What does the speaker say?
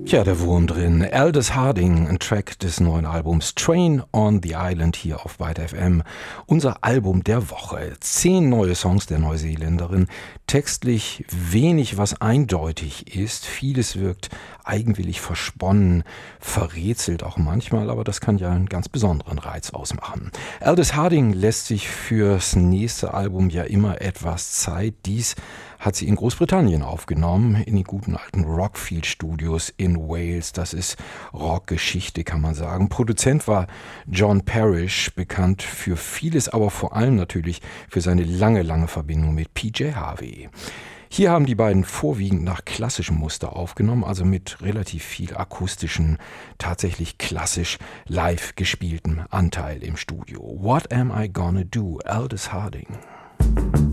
Ja, der Wurm drin. Aldous Harding, ein Track des neuen Albums Train on the Island hier auf Byte FM. Unser Album der Woche. 10 neue Songs der Neuseeländerin. Textlich wenig, was eindeutig ist. Vieles wirkt eigenwillig versponnen, verrätselt auch manchmal, aber das kann ja einen ganz besonderen Reiz ausmachen. Aldous Harding lässt sich fürs nächste Album ja immer etwas Zeit. Dies hat sie in Großbritannien aufgenommen, in den guten alten Rockfield Studios in Wales. Das ist Rockgeschichte, kann man sagen. Produzent war John Parrish, bekannt für vieles, aber vor allem natürlich für seine lange Verbindung mit PJ Harvey. Hier haben die beiden vorwiegend nach klassischem Muster aufgenommen, also mit relativ viel akustischen, tatsächlich klassisch live gespieltem Anteil im Studio. What Am I Gonna Do? Aldous Harding.